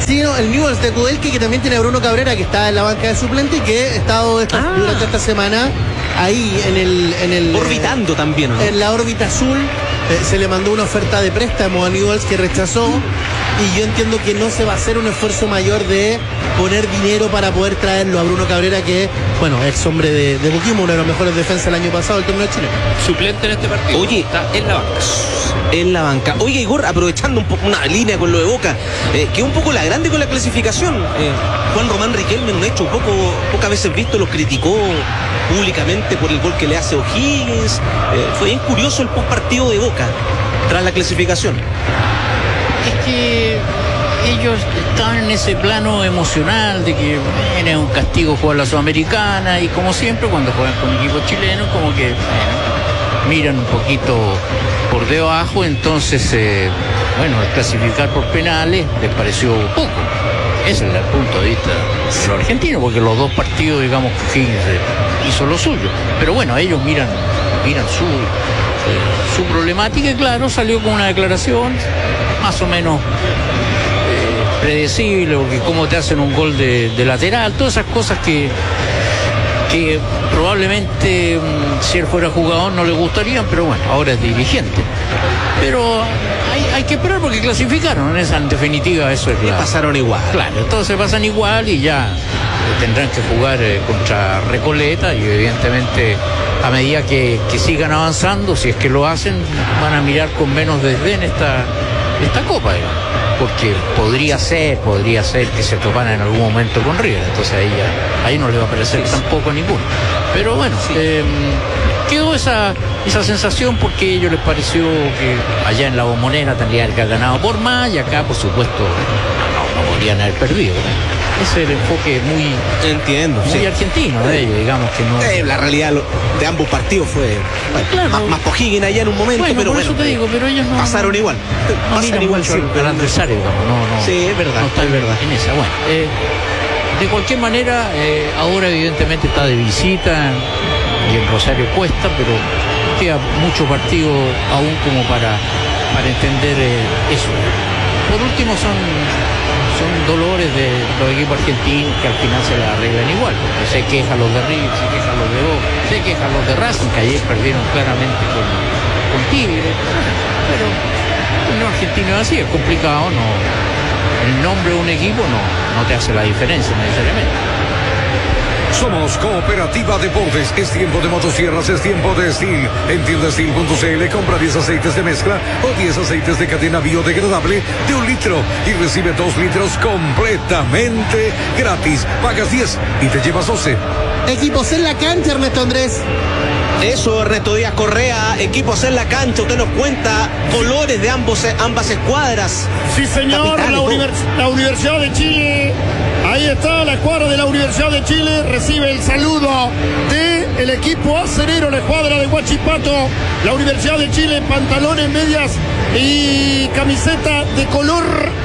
Sí, no, el Newell's de Kudelki, que también tiene a Bruno Cabrera, que está en la banca de suplente y que ha estado durante esta semana ahí en el orbitando también, ¿no? En la órbita azul. Se le mandó una oferta de préstamo a Newell's que rechazó, y yo entiendo que no se va a hacer un esfuerzo mayor de poner dinero para poder traerlo a Bruno Cabrera, que, bueno, ex hombre de Coquimbo, uno de los mejores defensas el año pasado del torneo chileno. Suplente en este partido. Oye, está en la banca. En la banca. Oye, Igor, aprovechando un poco una línea con lo de Boca, que un poco la grande con la clasificación. Juan Román Riquelme, un hecho pocas veces visto, lo criticó públicamente por el gol que le hace O'Higgins. Fue bien curioso el postpartido de Boca tras la clasificación. Es que ellos estaban en ese plano emocional de que viene un castigo jugar la Sudamericana, y como siempre cuando juegan con equipos chilenos como que miran un poquito por debajo. Entonces el clasificar por penales les pareció poco. Ese es el punto de vista de los argentinos, porque los dos partidos, digamos, que Higgins hizo lo suyo. Pero bueno, ellos miran su problemática, y claro, salió con una declaración más o menos predecible, porque cómo te hacen un gol de lateral, todas esas cosas que probablemente si él fuera jugador no le gustarían, pero bueno, ahora es dirigente. Pero hay que esperar porque clasificaron, en definitiva eso es claro. Pasaron igual. Claro, entonces pasan igual y ya tendrán que jugar contra Recoleta, y evidentemente a medida que sigan avanzando, si es que lo hacen, van a mirar con menos desdén esta copa, digamos. Porque podría ser que se toparan en algún momento con River, entonces ahí no le va a parecer tampoco a ninguno. Pero bueno, quedó esa sensación, porque a ellos les pareció que allá en la Bombonera tendrían que haber ganado por más, y acá por supuesto no podrían haber perdido, ¿no? Ese es el enfoque muy argentino de ellos, digamos que no. La realidad de ambos partidos fue más O'Higgins allá en un momento, pero por eso te digo, pero ellos no pasaron igual. Pasaron igual siempre al adversario, digamos, no. Sí, es verdad, no está es verdad. En esa, bueno. De cualquier manera, ahora evidentemente está de visita y en Rosario cuesta, pero queda mucho partido aún como para entender eso. Por último, son dolores de los equipos argentinos que al final se la arreglan igual, porque se quejan los de River, se quejan los de Boca, se quejan los de Racing, que ayer perdieron claramente con Tigre, pero el argentino es así, es complicado, no, el nombre de un equipo no te hace la diferencia necesariamente. Somos Cooperativa Deportes. Es tiempo de motosierras, es tiempo de Steel. En tiendasteel.cl compra 10 aceites de mezcla o 10 aceites de cadena biodegradable de 1 litro y recibe 2 litros completamente gratis. Pagas 10 y te llevas 12. Equipos en la cancha, Ernesto Andrés. Eso, Ernesto Díaz Correa, equipos en la cancha. Usted nos cuenta colores de ambas escuadras. Sí, señor, la Universidad de Chile. Ahí está la escuadra de la Universidad de Chile. Recibe el saludo del equipo acerero, la escuadra de Huachipato. La Universidad de Chile, pantalones, medias y camiseta de color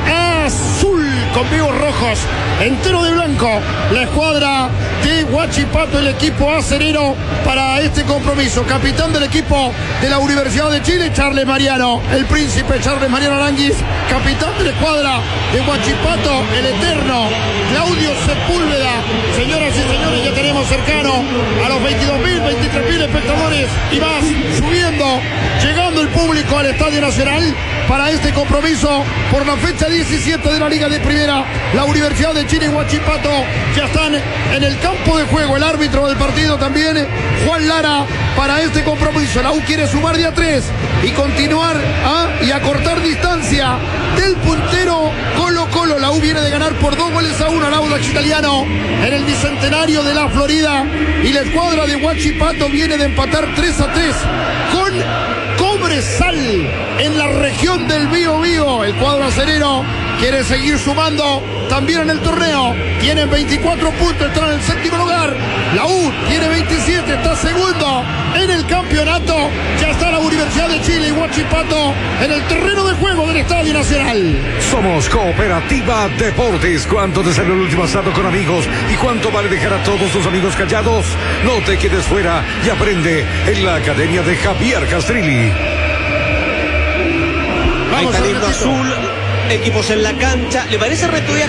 azul con vivos rojos, entero de blanco. La escuadra de Huachipato, el equipo acerero para este compromiso. Capitán del equipo de la Universidad de Chile, Charles Mariano, el príncipe Charles Mariano Aranguis. Capitán de la escuadra de Huachipato, el eterno Claudio Sepúlveda. Señoras y señores, ya tenemos cercano a los 22.000, 23.000 espectadores y más, subiendo, llegando el público al Estadio Nacional para este compromiso por la fecha 17 de la Liga de Primera. La Universidad de Chile y Huachipato ya están en el campo de juego. El árbitro del partido también, Juan Lara, para este compromiso. La U quiere sumar de a 3 y continuar y acortar distancia del puntero Colo-Colo. La U viene de ganar por 2-1 al Audax Italiano en el Bicentenario de la Florida, y la escuadra de Huachipato viene de empatar 3-3 con Cobresal en la región del Bío-Bío. El cuadro acerero quiere seguir sumando también en el torneo. Tienen 24 puntos, están en el 7º lugar. La U tiene 27, está segundo en el campeonato. Ya está la Universidad de Chile y Huachipato en el terreno de juego del Estadio Nacional. Somos Cooperativa Deportes. ¿Cuánto te salió el último asado con amigos? ¿Y cuánto vale dejar a todos tus amigos callados? No te quedes fuera y aprende en la Academia de Javier Castrilli. Ahí está lindo azul, equipos en la cancha. ¿Le parece, Ernesto Díaz